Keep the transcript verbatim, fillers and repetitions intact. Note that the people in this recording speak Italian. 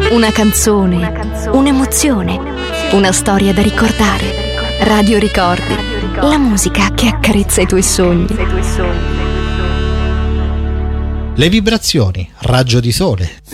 Una canzone, una canzone, un'emozione, una storia da ricordare. Radio Ricordi, la musica che accarezza i tuoi sogni. Le vibrazioni, raggio di sole,